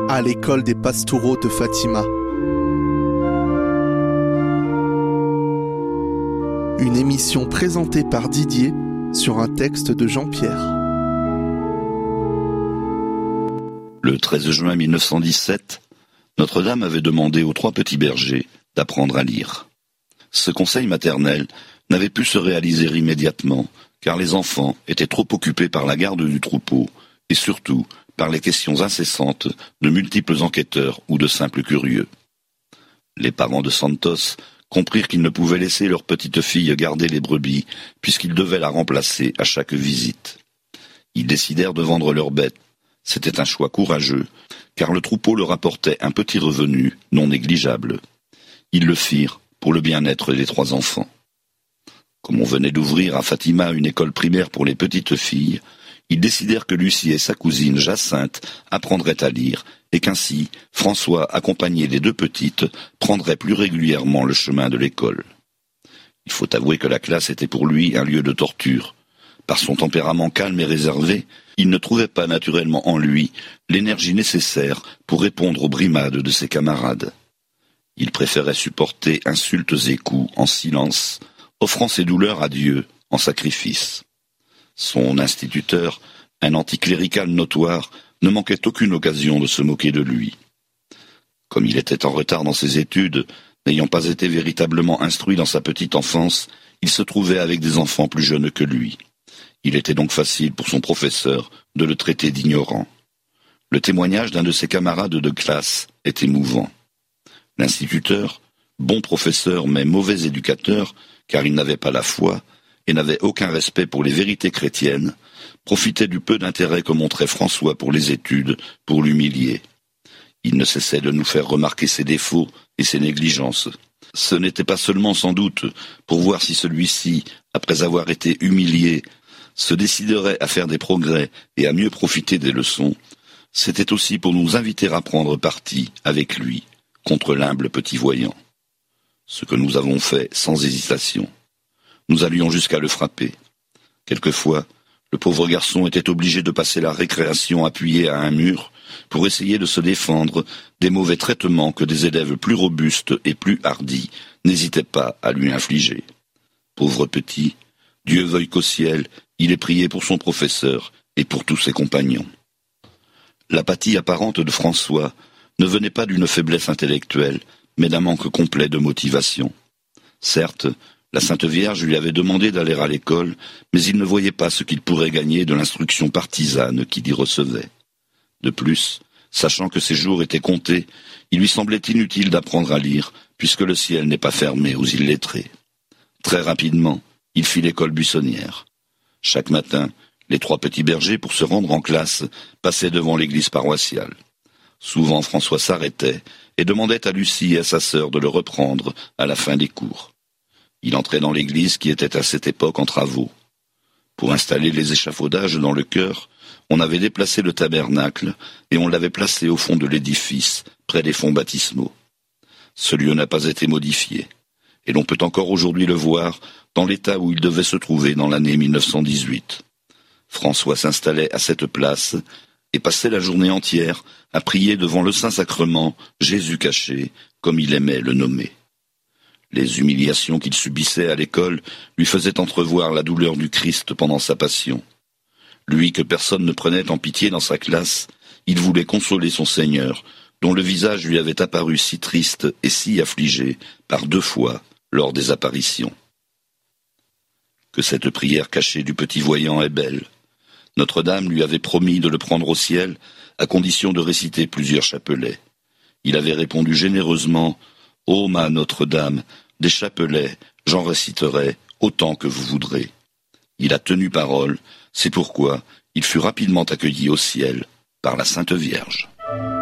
à l'école des Pastoureaux de Fatima. Une émission présentée par Didier sur un texte de Jean-Pierre. Le 13 juin 1917, Notre-Dame avait demandé aux 3 petits bergers d'apprendre à lire. Ce conseil maternel n'avait pu se réaliser immédiatement, car les enfants étaient trop occupés par la garde du troupeau, et surtout par les questions incessantes de multiples enquêteurs ou de simples curieux. Les parents de Santos comprirent qu'ils ne pouvaient laisser leur petite fille garder les brebis, puisqu'ils devaient la remplacer à chaque visite. Ils décidèrent de vendre leurs bêtes. C'était un choix courageux, car le troupeau leur apportait un petit revenu non négligeable. Ils le firent pour le bien-être des 3 enfants. Comme on venait d'ouvrir à Fatima une école primaire pour les petites filles, ils décidèrent que Lucie et sa cousine Jacinthe apprendraient à lire, et qu'ainsi François, accompagné des 2 petites, prendrait plus régulièrement le chemin de l'école. Il faut avouer que la classe était pour lui un lieu de torture. Par son tempérament calme et réservé, il ne trouvait pas naturellement en lui l'énergie nécessaire pour répondre aux brimades de ses camarades. Il préférait supporter insultes et coups en silence, offrant ses douleurs à Dieu en sacrifice. Son instituteur, un anticlérical notoire, ne manquait aucune occasion de se moquer de lui. Comme il était en retard dans ses études, n'ayant pas été véritablement instruit dans sa petite enfance, il se trouvait avec des enfants plus jeunes que lui. Il était donc facile pour son professeur de le traiter d'ignorant. Le témoignage d'un de ses camarades de classe est émouvant. L'instituteur, bon professeur mais mauvais éducateur, car il n'avait pas la foi et n'avait aucun respect pour les vérités chrétiennes, profitait du peu d'intérêt que montrait François pour les études pour l'humilier. Il ne cessait de nous faire remarquer ses défauts et ses négligences. Ce n'était pas seulement sans doute pour voir si celui-ci, après avoir été humilié, se déciderait à faire des progrès et à mieux profiter des leçons, c'était aussi pour nous inviter à prendre parti avec lui contre l'humble petit voyant. Ce que nous avons fait sans hésitation. Nous allions jusqu'à le frapper. Quelquefois, le pauvre garçon était obligé de passer la récréation appuyé à un mur pour essayer de se défendre des mauvais traitements que des élèves plus robustes et plus hardis n'hésitaient pas à lui infliger. Pauvre petit, Dieu veuille qu'au ciel, il ait prié pour son professeur et pour tous ses compagnons. L'apathie apparente de François ne venait pas d'une faiblesse intellectuelle, mais d'un manque complet de motivation. Certes, la Sainte Vierge lui avait demandé d'aller à l'école, mais il ne voyait pas ce qu'il pourrait gagner de l'instruction partisane qu'il y recevait. De plus, sachant que ses jours étaient comptés, il lui semblait inutile d'apprendre à lire, puisque le ciel n'est pas fermé aux illettrés. Très rapidement, il fit l'école buissonnière. Chaque matin, les 3 petits bergers, pour se rendre en classe, passaient devant l'église paroissiale. Souvent, François s'arrêtait et demandait à Lucie et à sa sœur de le reprendre à la fin des cours. Il entrait dans l'église qui était à cette époque en travaux. Pour installer les échafaudages dans le chœur, on avait déplacé le tabernacle et on l'avait placé au fond de l'édifice, près des fonts baptismaux. Ce lieu n'a pas été modifié, et l'on peut encore aujourd'hui le voir dans l'état où il devait se trouver dans l'année 1918. François s'installait à cette place et passait la journée entière à prier devant le Saint-Sacrement, Jésus caché, comme il aimait le nommer. Les humiliations qu'il subissait à l'école lui faisaient entrevoir la douleur du Christ pendant sa passion. Lui que personne ne prenait en pitié dans sa classe, il voulait consoler son Seigneur, dont le visage lui avait apparu si triste et si affligé par 2 fois lors des apparitions. Que cette prière cachée du petit voyant est belle. Notre-Dame lui avait promis de le prendre au ciel, à condition de réciter plusieurs chapelets. Il avait répondu généreusement « Ô ma Notre-Dame, des chapelets, j'en réciterai autant que vous voudrez. » Il a tenu parole, c'est pourquoi il fut rapidement accueilli au ciel par la Sainte Vierge.